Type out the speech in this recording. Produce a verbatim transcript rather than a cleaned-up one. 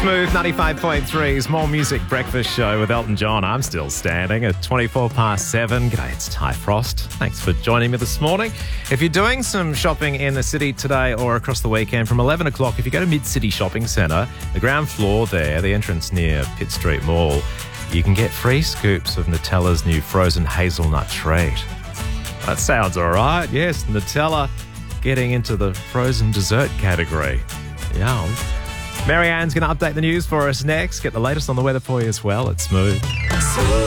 Smooth ninety-five point three's More Music Breakfast Show with Elton John. I'm still standing at twenty-four past seven. G'day, it's Ty Frost. Thanks for joining me this morning. If you're doing some shopping in the city today or across the weekend from eleven o'clock, if you go to Mid-City Shopping Centre, the ground floor there, the entrance near Pitt Street Mall, you can get free scoops of Nutella's new frozen hazelnut treat. That sounds all right. Yes, Nutella getting into the frozen dessert category. Yum. Marianne's going to update the news for us next. Get the latest on the weather for you as well. It's Smooth.